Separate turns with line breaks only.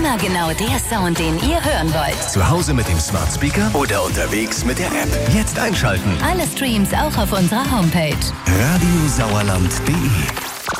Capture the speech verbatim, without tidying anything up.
Immer genau der Sound, den ihr hören wollt.
Zu Hause mit dem Smart Speaker oder unterwegs mit der App. Jetzt einschalten.
Alle Streams auch auf unserer Homepage.
radiosauerland punkt de